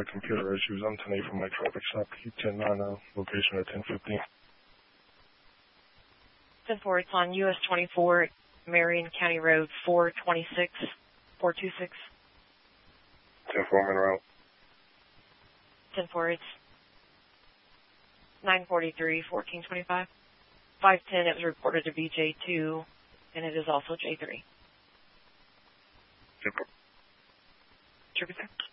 a computer issues. I'm 10-8 from my traffic stop. Q10 on location at 10:15. 10-4, it's on US 24, Marion County Road 426. 426. 10-4, I'm en route. 10-4, it's 943, 1425. 510, it was reported to be J2, and it is also J3. Super. Trigger, sir.